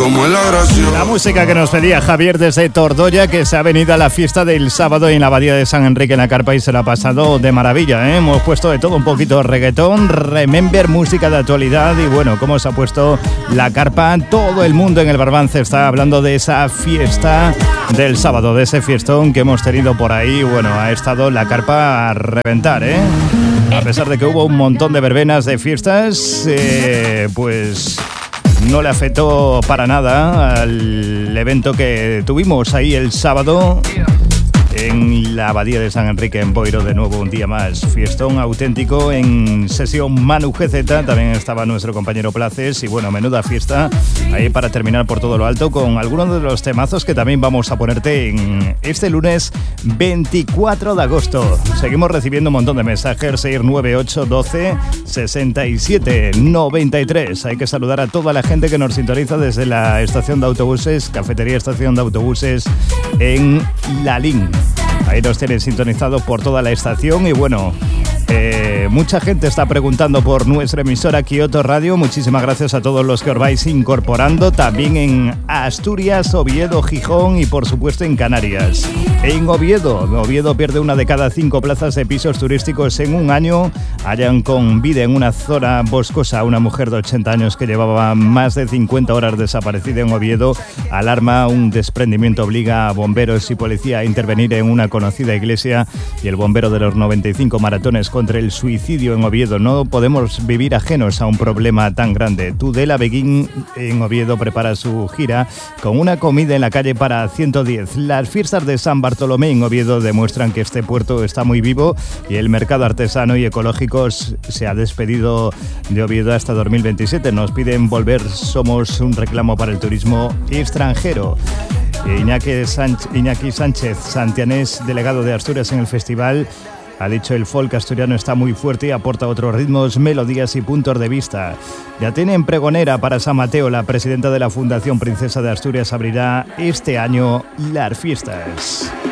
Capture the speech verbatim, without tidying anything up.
como el agracio. La música que nos pedía Javier desde Tordoya, que se ha venido a la fiesta del sábado en la Abadía de San Enrique en la Carpa y se la ha pasado de maravilla, ¿eh? Hemos puesto de todo un poquito, reggaetón, remember, música de actualidad y bueno, cómo se ha puesto la Carpa. Todo el mundo en el Barbance está hablando de esa fiesta del sábado, de ese fiestón que hemos tenido por ahí. Bueno, ha estado la Carpa a reventar, ¿eh? A pesar de que hubo un montón de verbenas, de fiestas, eh, pues no le afectó para nada al evento que tuvimos ahí el sábado en la Abadía de San Enrique en Boiro. De nuevo un día más, fiestón auténtico en sesión Manu G Z. También estaba nuestro compañero Places y bueno, menuda fiesta ahí para terminar por todo lo alto con algunos de los temazos que también vamos a ponerte en este lunes veinticuatro de agosto. Seguimos recibiendo un montón de mensajes. seis nueve ocho doce sesenta y siete noventa y tres. Hay que saludar a toda la gente que nos sintoniza desde la estación de autobuses, Cafetería Estación de Autobuses en Lalín. Ahí nos tienen sintonizados por toda la estación y bueno, eh, mucha gente está preguntando por nuestra emisora Kioto Radio. Muchísimas gracias a todos los que os vais incorporando. También en Asturias, Oviedo, Gijón y por supuesto en Canarias. En Oviedo, Oviedo pierde una de cada cinco plazas de pisos turísticos en un año. Hallan con vida en una zona boscosa a una mujer de ochenta años que llevaba más de cincuenta horas desaparecida en Oviedo. Alarma, un desprendimiento obliga a bomberos y policía a intervenir en una conocida iglesia y el bombero de los noventa y cinco maratones contra el suicidio en Oviedo. No podemos vivir ajenos a un problema tan grande. Tudela Beguín en Oviedo prepara su gira con una comida en la calle para ciento diez. Las fiestas de San Bartolomé en Oviedo demuestran que este puerto está muy vivo y el mercado artesano y ecológico se ha despedido de Oviedo hasta dos mil veintisiete. Nos piden volver, somos un reclamo para el turismo extranjero. Iñaki Sánchez, Iñaki Sánchez Santianés, delegado de Asturias en el festival, ha dicho: el folk asturiano está muy fuerte y aporta otros ritmos, melodías y puntos de vista. Ya tienen pregonera para San Mateo. La presidenta de la Fundación Princesa de Asturias abrirá este año las fiestas.